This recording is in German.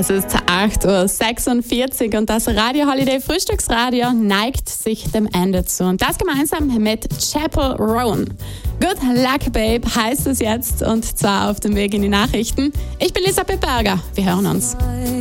Es ist 8:46 Uhr und das Radio Holiday Frühstücksradio neigt sich dem Ende zu. Und das gemeinsam mit Chappell Roan. Good Luck Babe heißt es jetzt, und zwar auf dem Weg in die Nachrichten. Ich bin Lisa Pepperger. Wir hören uns.